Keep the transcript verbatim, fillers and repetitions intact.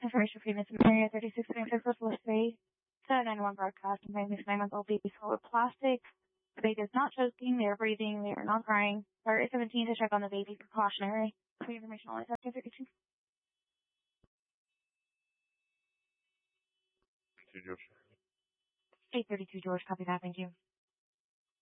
Information for Miss Area thirty-six twenty-six West Bay. seven ninety-one broadcast. And this nine-month-old baby is full of plastic. The baby is not choking. They are breathing. They are not crying. Fire eight seventeen to check on the baby. Precautionary. For information only. Sector thirty-two. Two, George. eight thirty-two, George. Copy that. Thank you.